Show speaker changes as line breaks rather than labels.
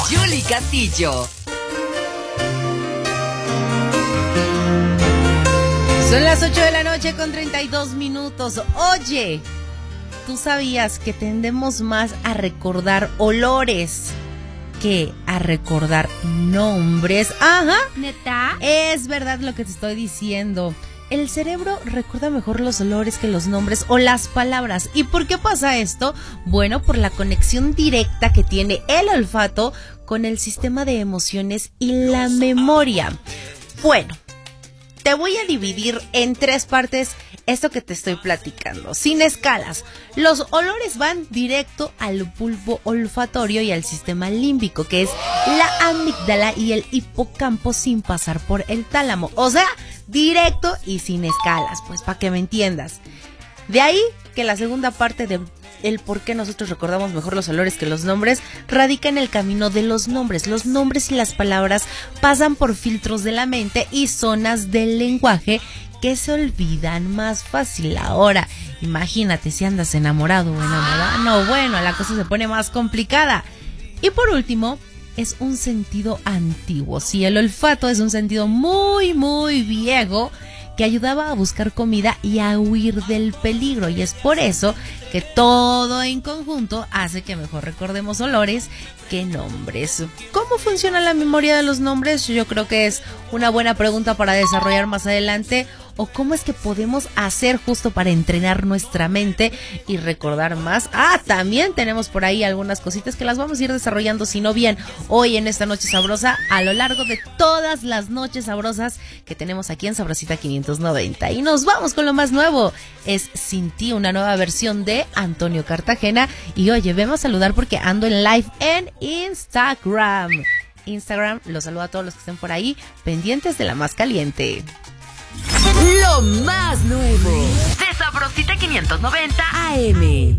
Yuli Castillo.
Son las 8 de la noche con 32 minutos. Oye, ¿tú sabías que tendemos más a recordar olores que a recordar nombres? Ajá.
¿Neta?
Es verdad lo que te estoy diciendo. El cerebro recuerda mejor los olores que los nombres o las palabras. ¿Y por qué pasa esto? Bueno, por la conexión directa que tiene el olfato con el sistema de emociones y la memoria. Bueno, te voy a dividir en 3 partes esto que te estoy platicando, sin escalas. Los olores van directo al bulbo olfatorio y al sistema límbico, que es la amígdala y el hipocampo, sin pasar por el tálamo. O sea, directo y sin escalas, pues para que me entiendas. De ahí que la segunda parte de el por qué nosotros recordamos mejor los olores que los nombres radica en el camino de los nombres. Los nombres y las palabras pasan por filtros de la mente y zonas del lenguaje que se olvidan más fácil. Ahora, imagínate si andas enamorado o enamorada. No, bueno, la cosa se pone más complicada. Y por último, es un sentido antiguo. Sí, el olfato es un sentido muy, muy viejo que ayudaba a buscar comida y a huir del peligro. Y es por eso que todo en conjunto hace que mejor recordemos olores que nombres. ¿Cómo funciona la memoria de los nombres? Yo creo que es una buena pregunta para desarrollar más adelante. ¿O cómo es que podemos hacer justo para entrenar nuestra mente y recordar más? También tenemos por ahí algunas cositas que las vamos a ir desarrollando, si no bien, hoy en esta noche sabrosa, a lo largo de todas las noches sabrosas que tenemos aquí en Sabrosita 590. Y nos vamos con lo más nuevo. Es Sin Ti, una nueva versión de Antonio Cartagena. Y oye, vengo a saludar porque ando en live en Instagram. Los saludo a todos los que estén por ahí, pendientes de la más caliente.
Lo más nuevo de Sabrosita 590 AM.